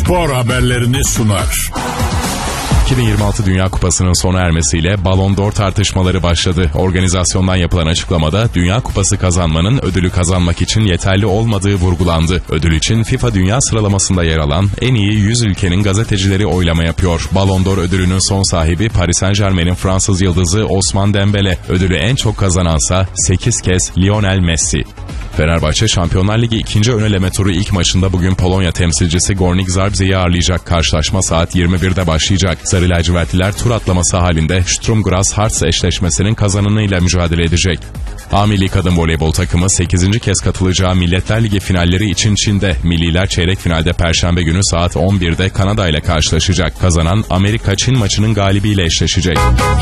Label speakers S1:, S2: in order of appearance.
S1: spor haberlerini sunar.
S2: 2026 Dünya Kupası'nın sona ermesiyle Ballon d'Or tartışmaları başladı. Organizasyondan yapılan açıklamada Dünya Kupası kazanmanın ödülü kazanmak için yeterli olmadığı vurgulandı. Ödül için FIFA Dünya sıralamasında yer alan en iyi 100 ülkenin gazetecileri oylama yapıyor. Ballon d'Or ödülünün son sahibi Paris Saint-Germain'in Fransız yıldızı Ousmane Dembele. Ödülü en çok kazanansa 8 kez Lionel Messi. Fenerbahçe Şampiyonlar Ligi 2. ön eleme turu ilk maçında bugün Polonya temsilcisi Górnik Zabrze'yi ağırlayacak. Karşılaşma saat 21'de başlayacak. Sarı lacivertliler tur atlaması halinde Sturm Graz Hearts eşleşmesinin kazananıyla mücadele edecek. A Milli Kadın Voleybol takımı 8. kez katılacağı Milletler Ligi finalleri için Çin'de. Milliler çeyrek finalde Perşembe günü saat 11'de Kanada ile karşılaşacak. Kazanan Amerika-Çin maçının galibiyle eşleşecek.